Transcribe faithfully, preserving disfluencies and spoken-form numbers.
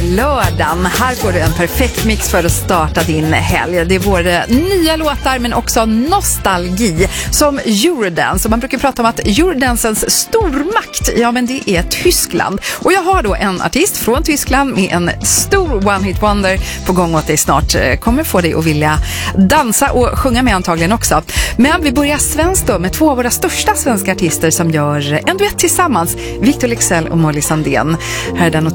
lördagen. Här får du en perfekt mix för att starta din helg. Det är våra nya låtar men också nostalgi som Eurodance. Och man brukar prata om att Eurodancens stormakt, ja men det är Tyskland. Och jag har då en artist från Tyskland med en stor one-hit wonder på gång åt dig snart. Kommer få dig att vilja dansa och sjunga med antagligen också. Men vi börjar svenskt då med två av våra största svenska artister som gör en duett tillsammans. Victor Leksell och Molly Sandén. Här är den